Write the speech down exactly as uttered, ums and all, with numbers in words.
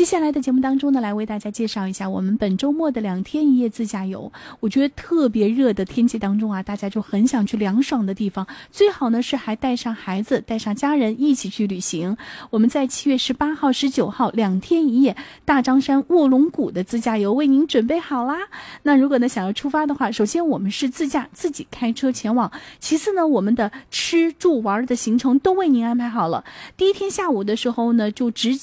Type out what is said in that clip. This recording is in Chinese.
接下来的节目当中呢，来为大家介绍一下我们本周末的两天一夜自驾游。我觉得特别热的天气当中啊，大家就很想去凉爽的地方，最好呢是还带上孩子带上家人一起去旅行。我们在七月十八号十九号两天一夜大张山卧龙谷的自驾游为您准备好啦。那如果呢想要出发的话，首先我们是自驾自己开车前往，其次呢我们的吃住玩的行程都为您安排好了。第一天下午的时候呢，就直